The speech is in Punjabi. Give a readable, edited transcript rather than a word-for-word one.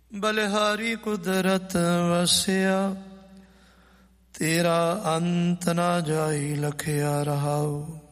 ਬਲਿਹਾਰੀ ਕੁਦਰਤ ਵਸਿਆ, ਤੇਰਾ ਅੰਤ ਨਾ ਜਾਈ ਲਖਿਆ ਰਹਾਉ।